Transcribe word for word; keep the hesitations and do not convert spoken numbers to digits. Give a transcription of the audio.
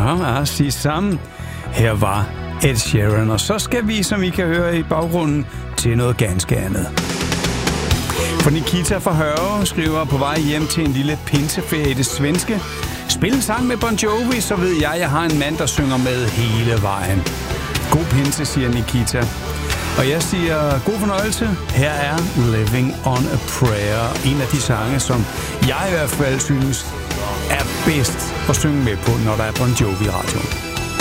Ja, sig sammen. Her var Ed Sheeran, og så skal vi, som I kan høre i baggrunden, til noget ganske andet. For Nikita fra Hørve skriver på vej hjem til en lille pinseferie i det svenske. Spil en sang med Bon Jovi, så ved jeg, at jeg har en mand, der synger med hele vejen. God pinse, siger Nikita. Og jeg siger god fornøjelse. Her er Living on a Prayer. En af de sange, som jeg i hvert fald synes er bedst at synge med på, når der er Bon Jovi i radioen.